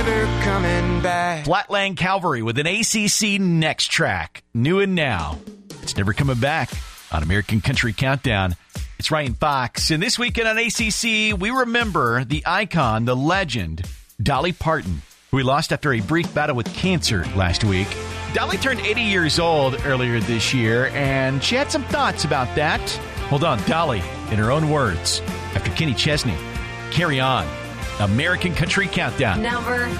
Coming back. Flatland Calvary with an ACC Next Track. New and now. It's never coming back on American Country Countdown. It's Ryan Fox. And this weekend on ACC, we remember the icon, the legend, Dolly Parton, who we lost after a brief battle with cancer last week. Dolly turned 80 years old earlier this year, and she had some thoughts about that. Hold on, Dolly, in her own words, after Kenny Chesney. Carry on. American Country Countdown. Number